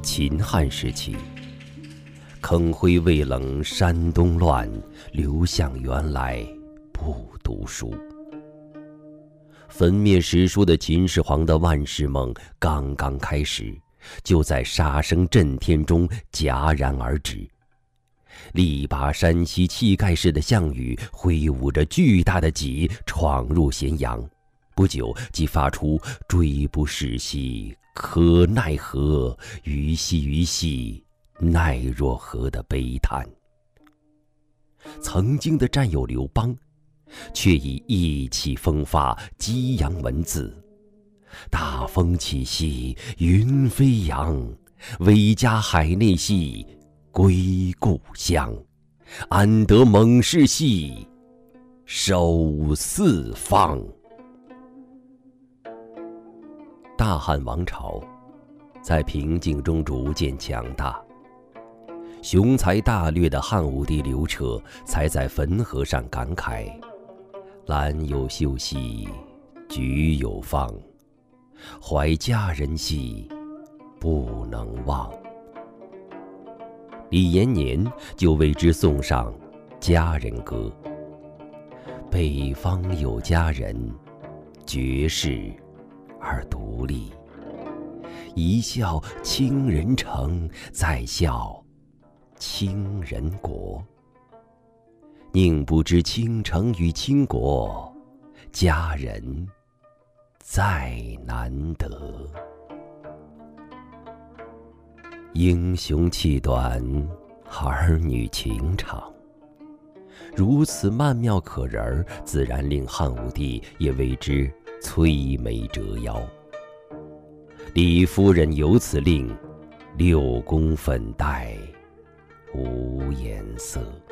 秦汉时期，坑灰未冷山东乱，刘向原来不读书。焚灭史书的秦始皇的万世梦刚刚开始，就在杀声震天中戛然而止。力拔山兮气盖世的项羽挥舞着巨大的戟闯入咸阳，不久即发出追不逝兮可奈何，虞兮虞兮奈若何的悲叹。曾经的战友刘邦却以意气风发激扬文字，大风起兮云飞扬，威加海内兮归故乡，安得猛士兮守四方。大汉王朝在平静中逐渐强大，雄才大略的汉武帝刘彻才在汾河上感慨：兰有秀兮菊有芳，怀佳人兮不能忘。李延年就为之送上《佳人歌》：北方有佳人，绝世而独立，一笑倾人城，再笑倾人国。宁不知倾城与倾国，佳人再难得。英雄气短，儿女情长，如此曼妙可人，自然令汉武帝也为之摧眉折腰。李夫人由此令六宫粉黛无颜色。